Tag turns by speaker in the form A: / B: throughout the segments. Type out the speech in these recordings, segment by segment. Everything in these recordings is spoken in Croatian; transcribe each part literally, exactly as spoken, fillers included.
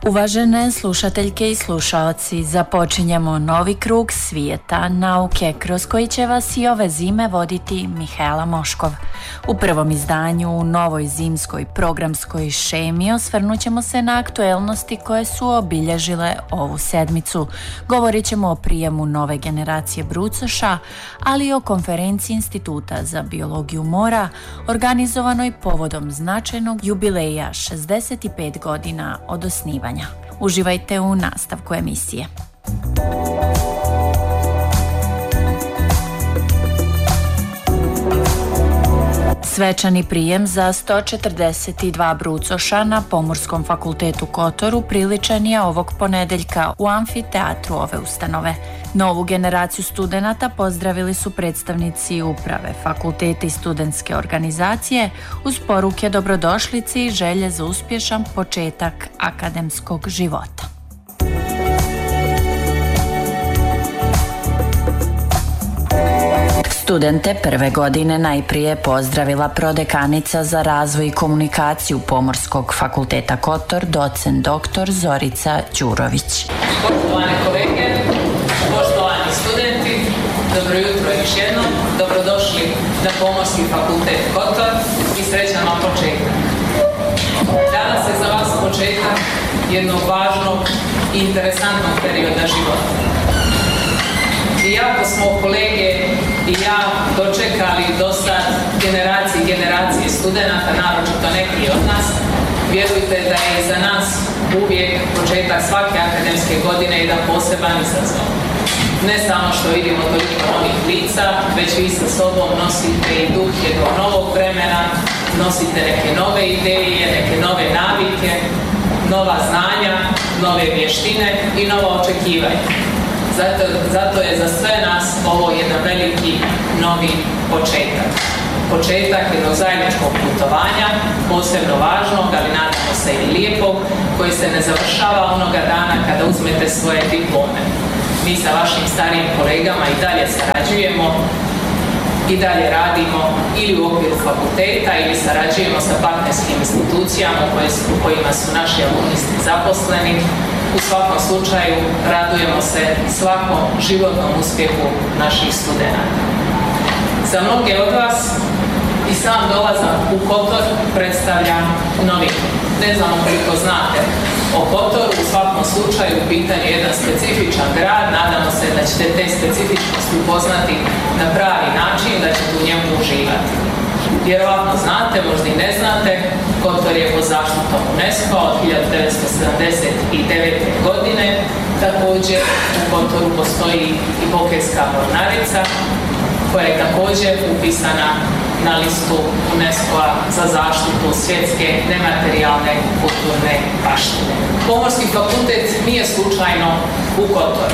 A: Uvažene slušateljke i slušaoci, započinjemo novi krug svijeta nauke kroz koji će vas i ove zime voditi Mihaela Moškov. U prvom izdanju u novoj zimskoj programskoj šemi osvrnut ćemo se na aktuelnosti koje su obilježile ovu sedmicu. Govorit ćemo o prijemu nove generacije brucoša, ali i o konferenciji Instituta za biologiju mora organizovanoj povodom značajnog jubileja šezdeset pet godina od osnivanja. Uživajte u nastavku emisije. Svečani prijem za sto četrdeset dva brucoša na Pomorskom fakultetu Kotoru priličan je ovog ponedeljka u amfiteatru ove ustanove. Novu generaciju studenata pozdravili su predstavnici uprave, fakulteta i studentske organizacije uz poruke dobrodošlici i želje za uspješan početak akademskog života. Studente prve godine najprije pozdravila prodekanica za razvoj i komunikaciju Pomorskog fakulteta Kotor, docent doktor Zorica Đurović.
B: Poštovane kolege, poštovani studenti, dobro jutro još jednom, dobrodošli na Pomorski fakultet Kotor i srećan vam početak. Danas je za vas početak jednog važnog i interesantnog perioda života. Iako smo kolege i ja dočekali do sad generacije i generacije studenata, naročito neki od nas, vjerujte da je za nas uvijek početak svake akademske godine jedan poseban izazov. Ne samo što vidimo toliko novih lica, već vi sa sobom nosite i duh jednog novog vremena, nosite neke nove ideje, neke nove navike, nova znanja, nove vještine i nova očekivanja. Zato, zato je za sve nas ovo jedan veliki novi početak. Početak jednog zajedničkog putovanja, posebno važnog, ali nadamo se i lijepog, koji se ne završava onoga dana kada uzmete svoje diplome. Mi sa vašim starijim kolegama i dalje sarađujemo, i dalje radimo ili u okviru fakulteta ili sarađujemo sa partnerskim institucijama u kojima su naši alumnisti zaposleni. U svakom slučaju radujemo se svakom životnom uspjehu naših studenata. Za mnoge od vas i sam dolazak u Kotor predstavlja novinu. Ne znamo koliko znate o Kotoru, u svakom slučaju u pitanju je jedan specifičan grad, nadamo se da ćete te specifičnosti upoznati na pravi način, da ćete u njemu uživati. Vjerovatno znate, možda i ne znate, Kotor je pod zaštitom UNESCO od hiljadu devetsto sedamdeset devete. godine. Također u Kotoru postoji i Bokeljska mornarica koja je također upisana na listu UNESCO-a za zaštitu svjetske nematerijalne kulturne baštine. Pomorski fakultet nije slučajno u Kotoru.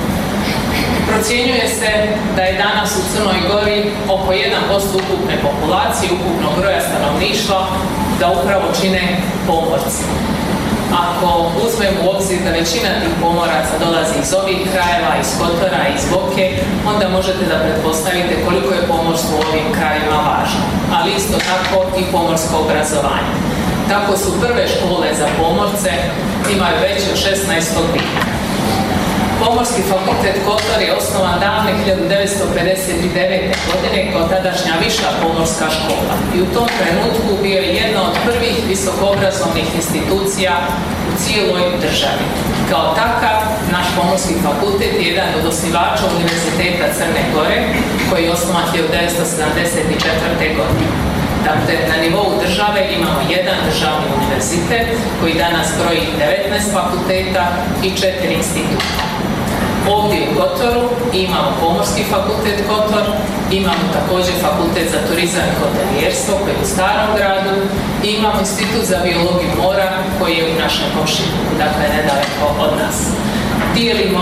B: Procjenjuje se da je danas u Crnoj Gori oko jedan posto ukupne populacije, ukupnog broja stanovništva, da upravo čine pomorci. Ako uzmemo u obzir da većina tih pomoraca dolazi iz ovih krajeva, iz Kotora, iz Boke, onda možete da pretpostavite koliko je pomorstvo u ovim krajevima važno, ali isto tako i pomorsko obrazovanje. Tako su prve škole za pomorce, imaju već od šesnaestog vijeka. Pomorski fakultet Kotor je osnovan davne hiljadu devetsto pedeset devete. godine kao tadašnja viša pomorska škola i u tom trenutku bio je jedna od prvih visokoobrazovnih institucija u cijeloj državi. Kao takav, naš Pomorski fakultet je jedan od osnivača Univerziteta Crne Gore koji je osnovan hiljadu devetsto sedamdeset četvrte. godine. Dakle, na nivou države imamo jedan državni univerzitet koji danas broji devetnaest fakulteta i četiri instituta. Ovdje u Kotoru imamo Pomorski fakultet Kotor, imamo također Fakultet za turizam i hotelijerstvo koji je u Starom gradu i imamo Institut za biologiju mora koji je u našem komšiluku, dakle nedaleko od nas. Dijelimo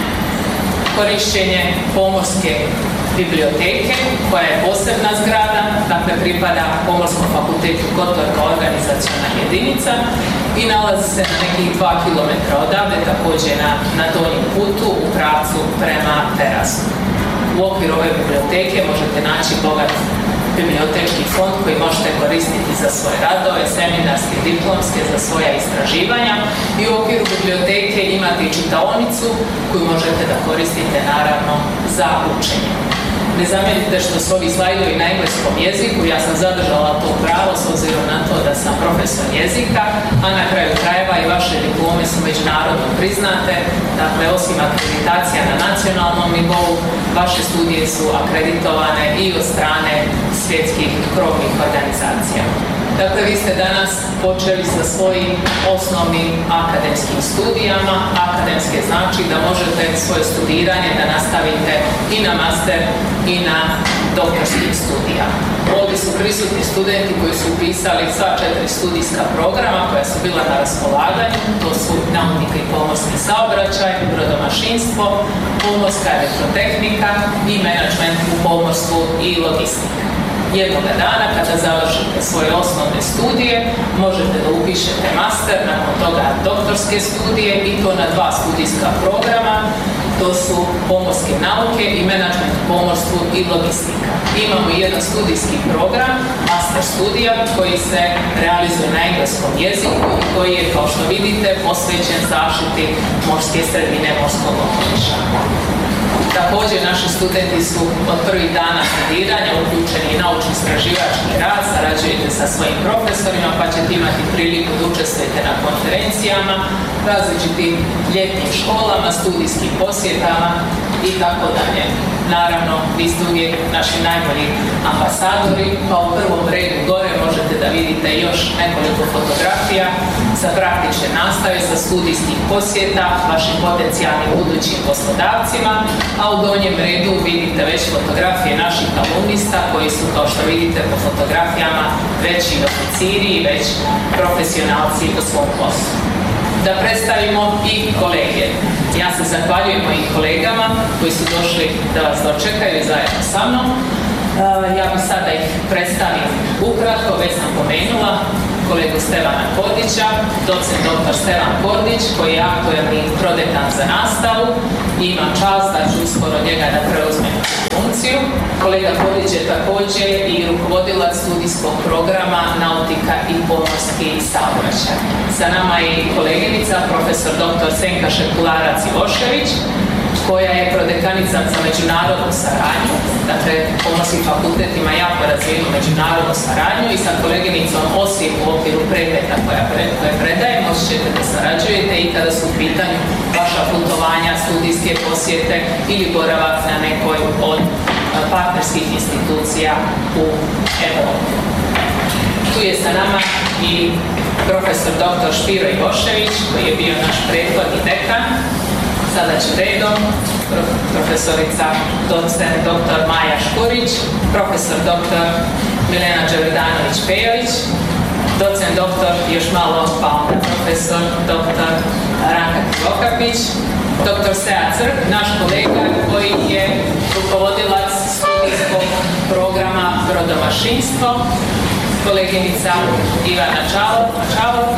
B: korišćenje pomorske biblioteke koja je posebna zgrada, dakle pripada Pomorskom fakultetu Kotor kao organizaciona jedinica i nalazi se na nekih dva kilometra odavde, također na, na donjem putu u pravcu prema terasu. U okviru ove biblioteke možete naći bogat bibliotečki fond koji možete koristiti za svoje radove, seminarske, diplomske, za svoja istraživanja i u okviru biblioteke imate i čitaonicu koju možete da koristite naravno za učenje. Ne zamjerite što su ovi slajdovi na engleskom jeziku, ja sam zadržala to pravo s obzirom na to da sam profesor jezika, a na kraju krajeva i vaše diplome su međunarodno priznate, dakle osim akreditacija na nacionalnom nivou, vaše studije su akreditovane i od strane svjetskih krovnih organizacija. Dakle, vi ste danas počeli sa svojim osnovnim akademskim studijama. Akademske znači da možete svoje studiranje da nastavite i na master i na doktorskim studijama. Ovdje su prisutni studenti koji su upisali sva četiri studijska programa koja su bila na raspolaganju. To su nautika i pomorski saobraćaj, brodomašinstvo, pomorska elektrotehnika i menadžment u pomorstvu i logistika. Jednoga dana, kada završite svoje osnovne studije, možete da upišete master, nakon toga doktorske studije i to na dva studijska programa. To su pomorske nauke i menadžment u pomorstvu i logistika. Imamo jedan studijski program, master studija, koji se realizuje na engleskom jeziku i koji je, kao što vidite, posvećen zaštiti morske sredine, morskog okoliša. Također, naši studenti su od prvih dana studiranja uključeni i naučno-istraživački rad, sarađujete sa svojim profesorima, pa ćete imati priliku da učestvujete na konferencijama, različitim ljetnim školama, studijskim posjetama i tako dalje. Naravno, vi ste uvijek naši najbolji ambasadori, pa u prvom redu gore možete da vidite još nekoliko fotografija sa praktične nastave, sa studijskih posjeta, vašim potencijalnim budućim poslodavcima, a u donjem redu vidite već fotografije naših alumnista koji su, kao što vidite po fotografijama, veći oficiri i već profesionalci u svom poslu. Da predstavimo i kolege. Ja se zahvaljujem mojim kolegama koji su došli da vas dočekaju zajedno sa mnom. Ja bih sada ih predstavim ukratko, već sam pomenula kolegu Stevana Kordića, docent doktor Stevan Kordić, koji je aktuelni prodekan za nastavu i imam čast da ću uskoro njega da preuzmem funkciju. Kolega Kordić je također i rukovodilac studijskog programa Nautika i pomorski saobraćaj. Sa nama je i koleginica, profesor doktor Senka Šekularac-Ivošević, koja je prodekanica za međunarodnu saradnju, dakle Pomorski fakultet ima jako razvijenu međunarodnu saradnju i sa koleginicom osim u okviru predmeta koja, koja predaje, moći ćete da sarađujete i kada su u pitanju vaša putovanja, studijske posjete ili boravak na nekoj od partnerskih institucija u Evropi. Tu je sa nama i profesor doktor Špiro Ivošević, koji je bio naš prethodni dekan. Sada će redom profesorica docent doktor Maja Škurić, profesor doktor Milena Đeverdanović-Pejović, docent doktor još malo pa onda profesor doktor Ranka Krivokapić, doktor Seja Crk, naš kolega koji je rukovodilac studijskog programa brodomašinstvo, koleginica Ivana Čalov,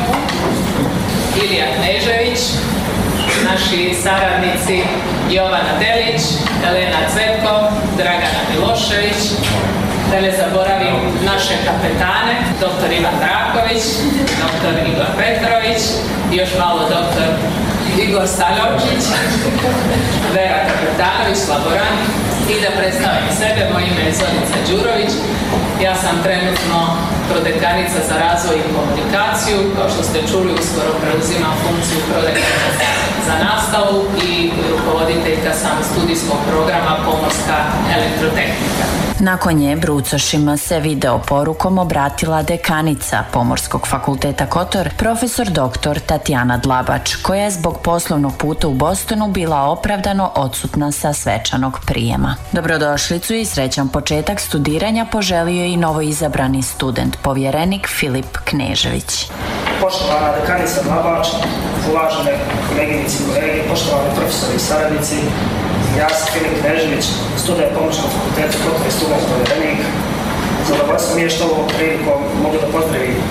B: Ilija Knežević, naši saradnici Jovana Delić, Elena Cvetko, Dragana Milošević, da ne zaboravim naše kapetane, doktor Ivan Draković, doktor Igor Petrović, još malo doktor Igor Staljovčić, Vera Kapetanović, laborant, i da predstavim sebe, moje ime je Zorica Đurović, ja sam trenutno prodekanica za razvoj i komunikaciju, kao što ste čuli, uskoro preuzimam funkciju prodekanica za nastavu i rukovoditeljka sam studijskog programa Pomorska elektrotehnika.
A: Nakon nje brucošima se video porukom obratila dekanica Pomorskog fakulteta Kotor, profesor doktor Tatjana Dlabač, koja je zbog poslovnog puta u Bostonu bila opravdano odsutna sa svečanog prijema. Dobrodošlicu i srećan početak studiranja poželio je i novoizabrani student, povjerenik Filip Knežević.
C: Poštovana dekanica Dlabač, uvažene koleginici i kolege, poštovani profesori i saradnici, ja sam Filip Knežević, student Pomorskog fakulteta Kotor i student povjerenik. Zadovoljstvo mi je što ovom prilikom mogu da pozdravim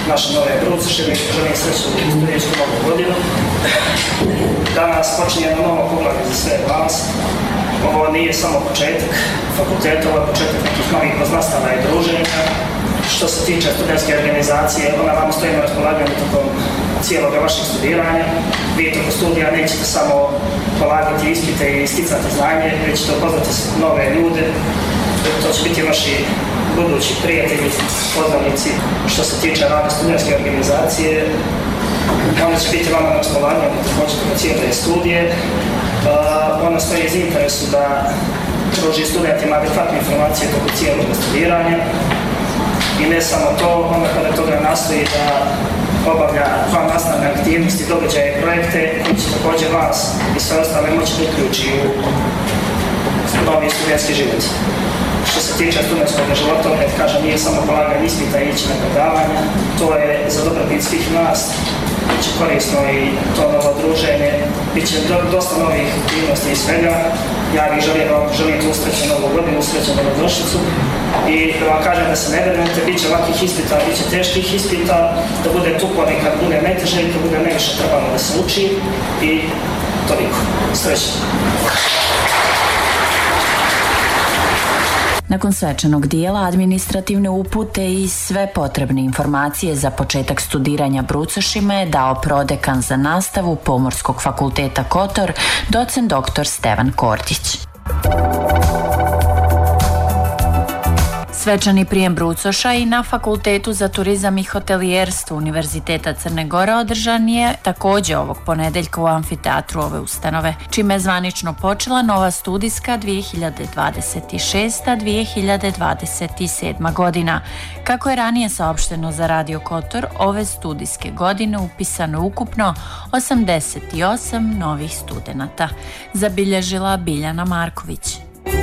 C: naše nove Brucoše, želim sreću u studentsku novu godinu. Danas počinje jedno novo poglavlje za sve vas. Ovo nije samo početak fakulteta, ovo je početak nekih novih poznanstava i druženja. Što se tiče studentske organizacije, ona vam stoji na raspolaganju tokom cijelog vašeg studiranja. Vi tokom studija nećete samo polagati ispite i sticati znanje, već ćete upoznati nove ljude. To će biti vaši budući prijatelji, poznanici. Što se tiče rada studentske organizacije, ona će biti vama na raspolaganju također tokom cijele studije. Uh, ona stoji iz interesu da pruži studentima adekvatne informacije tokom cijelog studiranja. I ne samo to, onda kada toga nastoji da obavlja van nastavne aktivnosti, događaje i projekte koji će također vas i sve ostale moći da uključi u novi studentski život. Što se tiče studentskog života, opet kažem, nije samo polaganje ispita i ići na predavanja, to je za dobrobit svih nas, bit će korisno i to novo druženje, bit će do, dosta novih aktivnosti i svega. Ja bih želim vam želim tu sreću novu godinu, sreću dobrodošlicu i da vam kažem da se ne vjerujete, bit će ovakvih ispita, bit će teških ispita, da bude tuplo i kad bude najteže i kad bude najviše trebalo da se uči i toliko. Srećno.
A: Nakon svečanog dijela, administrativne upute i sve potrebne informacije za početak studiranja Brucošima je dao prodekan za nastavu Pomorskog fakulteta Kotor, docent doktor Stevan Kordić. Svečani prijem Brucoša i na Fakultetu za turizam i hotelijerstvo Univerziteta Crne Gore održan je također ovog ponedeljka u amfiteatru ove ustanove, čime je zvanično počela nova studijska dvije hiljade dvadeset šesta dvije hiljade dvadeset sedma godina. Kako je ranije saopšteno za Radio Kotor, ove studijske godine upisano je ukupno osamdeset osam novih studenata, zabilježila Biljana Marković.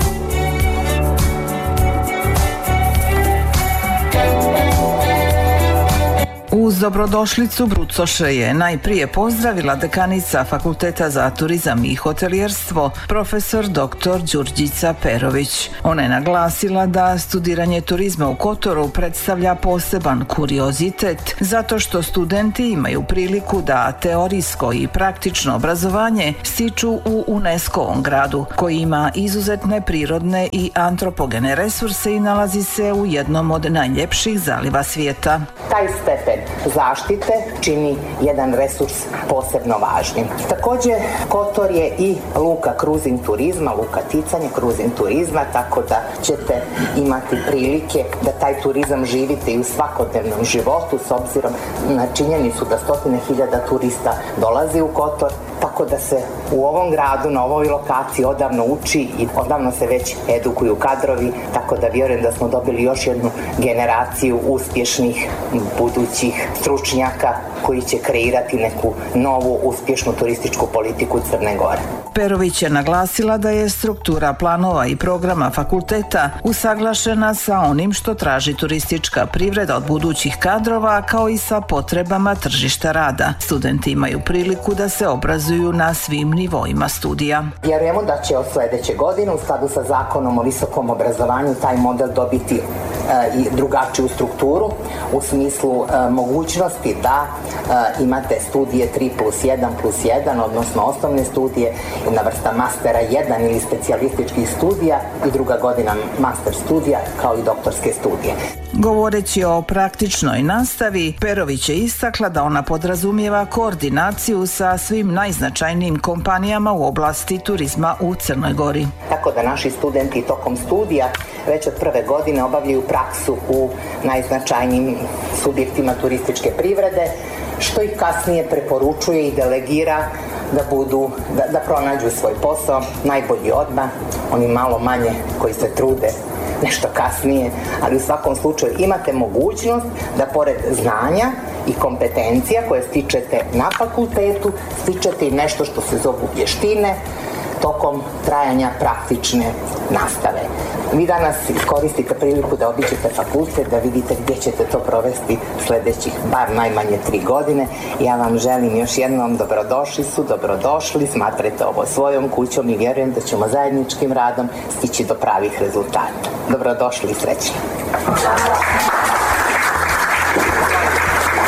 D: Uz dobrodošlicu Brucoše je najprije pozdravila dekanica Fakulteta za turizam i hotelijerstvo, profesor doktor Đurđica Perović. Ona je naglasila da studiranje turizma u Kotoru predstavlja poseban kuriozitet, zato što studenti imaju priliku da teorijsko i praktično obrazovanje stiču u UNESCO-ovom gradu, koji ima izuzetne prirodne i antropogene resurse i nalazi se u jednom od najljepših zaliva svijeta.
E: Taj stepen zaštite čini jedan resurs posebno važnim. Također, Kotor je i luka cruising turizma, luka ticanja cruising turizma, tako da ćete imati prilike da taj turizam živite i u svakodnevnom životu s obzirom na činjenicu da stotine hiljada turista dolazi u Kotor, tako da se u ovom gradu, na ovoj lokaciji odavno uči i odavno se već edukuju kadrovi, tako da vjerujem da smo dobili još jednu generaciju uspješnih budućih stručnjaka koji će kreirati neku novu uspješnu turističku politiku Crne Gore.
D: Perović je naglasila da je struktura planova i programa fakulteta usaglašena sa onim što traži turistička privreda od budućih kadrova, kao i sa potrebama tržišta rada. Studenti imaju priliku da se obrazuju na svim nivoima studija.
E: Vjerujemo da će od sljedeće godine u skladu sa zakonom o visokom obrazovanju taj model dobiti e, i drugačiju strukturu u smislu e, mogućnosti da e, imate studije tri plus jedan plus jedan, odnosno osnovne studije, jedna vrsta mastera jedan ili specijalističkih studija i druga godina master studija kao i doktorske studije.
D: Govoreći o praktičnoj nastavi, Perović je istakla da ona podrazumijeva koordinaciju sa svim najznačajnijim kompanijama u oblasti turizma u Crnoj Gori.
E: Tako da naši studenti tokom studija već od prve godine obavljaju praksu u najznačajnijim subjektima turističke privrede, što ih kasnije preporučuje i delegira da budu, da, da pronađu svoj posao, najbolji odmah, oni malo manje koji se trude nešto kasnije, ali u svakom slučaju imate mogućnost da pored znanja i kompetencija koje stičete na fakultetu, stičete i nešto što se zovu vještine tokom trajanja praktične nastave. Vi danas iskoristite priliku da obiđete fakultet, da vidite gdje ćete to provesti sljedećih bar najmanje tri godine. Ja vam želim još jednom dobrodošli su, dobrodošli, smatrajte ovo svojom kućom i vjerujem da ćemo zajedničkim radom stići do pravih rezultata. Dobrodošli i srećni.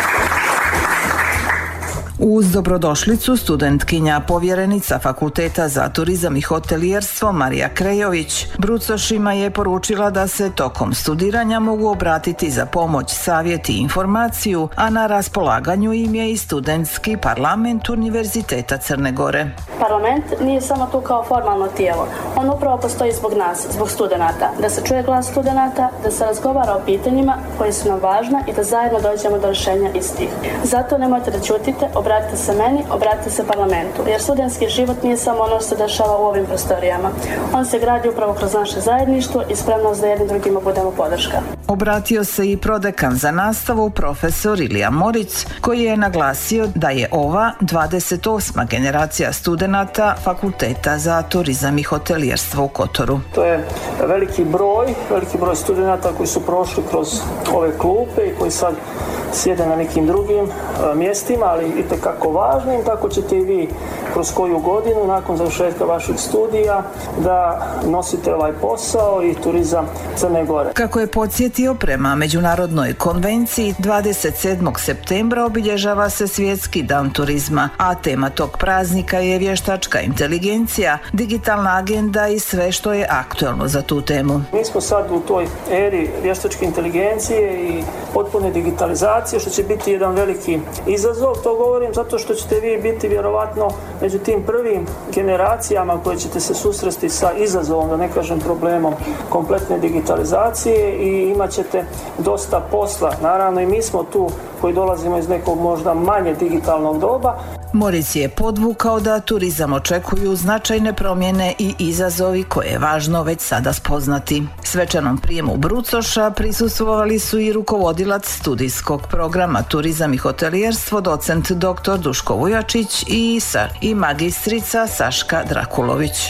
D: Uz dobrodošlicu studentkinja povjerenica Fakulteta za turizam i hotelijerstvo Marija Krejović brucošima je poručila da se tokom studiranja mogu obratiti za pomoć, savjet i informaciju, a na raspolaganju im je i studentski parlament Univerziteta Crne Gore.
F: Parlament nije samo tu kao formalno tijelo. On upravo postoji zbog nas, zbog studenata, da se čuje glas studenata, da se razgovara o pitanjima koji su nam važna i da zajedno dođemo do rješenja istih. Zato nemojte da ćutite, obratite se meni, obratite se parlamentu, jer studentski život nije samo ono što se dešava u ovim prostorijama. On se gradi upravo kroz naše zajedništvo i spremnost da jednim drugima budemo podrška.
D: Obratio se i prodekan za nastavu profesor Ilija Moric, koji je naglasio da je ova dvadeset osma generacija studenata Fakulteta za turizam i hotelijerstvo u Kotoru.
G: To je veliki broj, veliki broj studenata koji su prošli kroz ove klupe i koji sad sjede na nekim drugim mjestima, ali itekako važnim. Tako ćete i vi kroz koju godinu nakon završetka vaših studija da nosite ovaj posao i turizam Crne Gore.
D: Kako je podsjetio, prema Međunarodnoj konvenciji dvadeset sedmog septembra obilježava se Svjetski dan turizma, a tema tog praznika je vještačka inteligencija, digitalna agenda i sve što je aktualno za tu temu.
G: Mi smo sad u toj eri vještačke inteligencije i potpune digitalizacije, što će biti jedan veliki izazov. To govorim zato što ćete vi biti vjerovatno među tim prvim generacijama koje ćete se susresti sa izazovom, da ne kažem problemom kompletne digitalizacije i imat ćete dosta posla. Naravno i mi smo tu koji dolazimo iz nekog možda manje digitalnog doba.
D: Moric je podvukao da turizam očekuju značajne promjene i izazovi koje je važno već sada spoznati. Svečanom prijemu brucoša prisustvovali su i rukovodilac studijskog programa Turizam i hotelijerstvo, docent doktor Duško Vujačić i, i magistrica Saška Drakulović.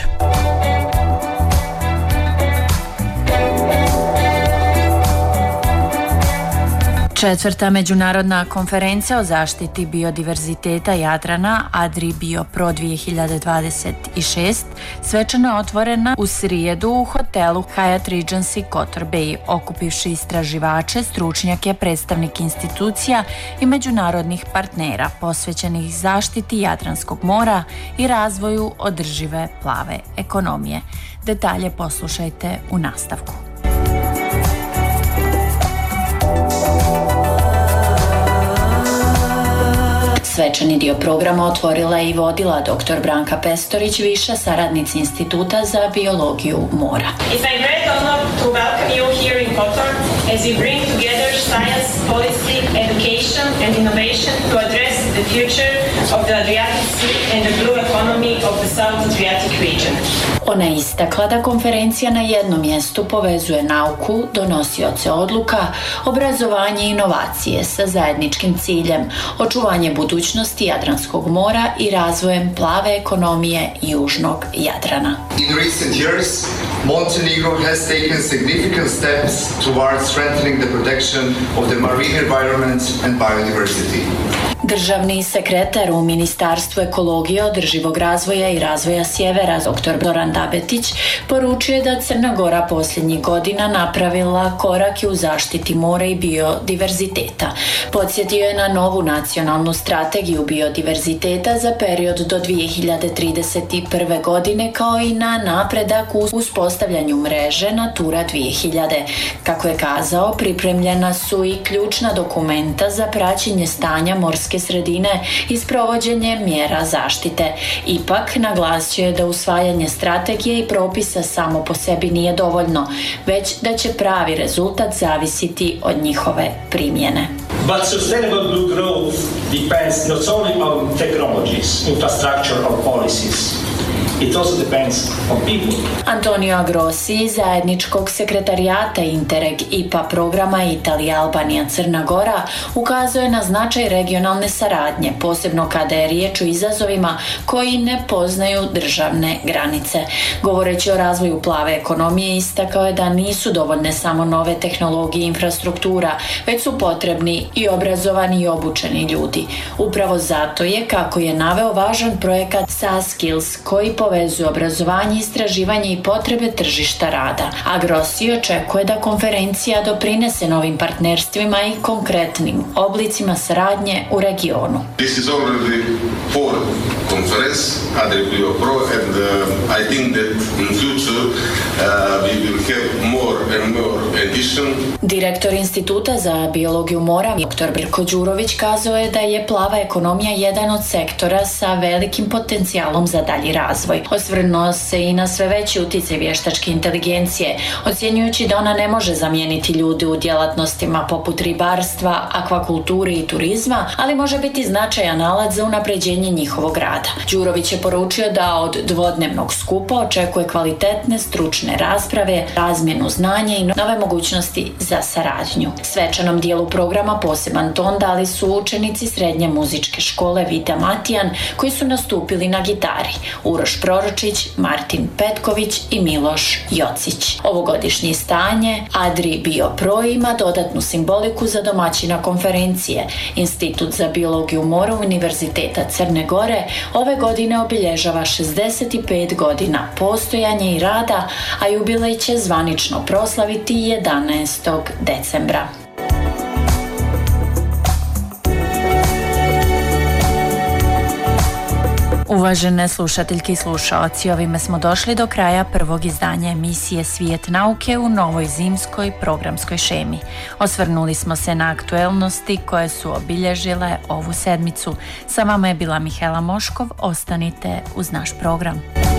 A: Četvrta međunarodna konferencija o zaštiti biodiverziteta Jadrana AdriBio Pro dvije hiljade dvadeset šest svečano je otvorena u srijedu u hotelu Hyatt Regency Kotor Bay, okupivši istraživače, stručnjake, predstavnike institucija i međunarodnih partnera posvećenih zaštiti Jadranskog mora i razvoju održive plave ekonomije. Detalje poslušajte u nastavku. Svečani dio programa otvorila i vodila doktor Branka Pestorić, viša saradnica Instituta za biologiju mora.
H: It's my great honor to welcome you here in Kotor as we bring together science, policy, education and innovation to address the future of the Adriatic Sea and the blue economy of the South Adriatic region.
A: Ona je istakla da konferencija na jednom mjestu povezuje nauku, donosioce odluka, obrazovanje i inovacije sa zajedničkim ciljem očuvanje budućnosti Jadranskog mora i razvojem plave ekonomije južnog Jadrana.
I: In recent years, Montenegro has taken significant steps towards strengthening the protection of the marine environment and biodiversity.
A: Državni sekretar u Ministarstvu ekologije, održivog razvoja i razvoja sjevera, doktor Doran Dabetić, poručuje da Crna Gora posljednjih godina napravila korake u zaštiti mora i biodiverziteta. Podsjetio je na novu nacionalnu strategiju biodiverziteta za period do dvije hiljade trideset prve. godine, kao i na napredak u uspostavljanju mreže Natura dvije hiljade. Kako je kazao, pripremljena su i ključna dokumenta za praćenje stanja morske sredine i sprovođenje mjera zaštite. Ipak, naglasio je da usvajanje strategije i propisa samo po sebi nije dovoljno, već da će pravi rezultat zavisiti od njihove primjene.
J: But sustainable blue growth depends not only on technologies, infrastructure or policies. It also depends on people.
A: Antonio Agrossi iz zajedničkog sekretarijata Interreg I P A programa Italija, Albanija, Crna Gora ukazuje na značaj regionalne saradnje, posebno kada je riječ o izazovima koji ne poznaju državne granice. Govoreći o razvoju plave ekonomije, istakao je da nisu dovoljne samo nove tehnologije i infrastruktura, već su potrebni i obrazovani i obučeni ljudi. Upravo zato je, kako je naveo, važan projekat SaaS Skills koji povezuje obrazovanje, istraživanje i potrebe tržišta rada. A Grossi očekuje da konferencija doprinese novim partnerstvima i konkretnim oblicima saradnje u regionu.
K: This is already fourth conference, ADRI Pro, and uh, I think that in future uh, we will have more and more edition.
A: Direktor Instituta za biologiju mora, doktor Birko Đurović, kazao je da je plava ekonomija jedan od sektora sa velikim potencijalom za dalji razvoj. Osvrnuo se i na sve veći uticaj vještačke inteligencije, ocjenjujući da ona ne može zamijeniti ljude u djelatnostima poput ribarstva, akvakulture i turizma, ali može biti značajan alat za unapređenje njihovog rada. Đurović je poručio da od dvodnevnog skupa očekuje kvalitetne stručne rasprave, razmjenu znanja i nove mogućnosti za saradnju. Svečanom dijelu programa poseban ton dali su učenici srednje muzičke škole Vita Matijan koji su nastupili na gitari, Uroš Proročić, Martin Petković i Miloš Jocić. Ovogodišnje stanje ADRI Bio Pro ima dodatnu simboliku za domaćina konferencije. Institut za biologiju mora Univerziteta Crne Gore ove godine obilježava šezdeset pet godina postojanja i rada, a jubilej će zvanično proslaviti jedanaestog decembra. Uvažene slušateljke i slušaoci, ovime smo došli do kraja prvog izdanja emisije Svijet nauke u novoj zimskoj programskoj šemi. Osvrnuli smo se na aktuelnosti koje su obilježile ovu sedmicu. Sa vama je bila Mihela Moškov, ostanite uz naš program.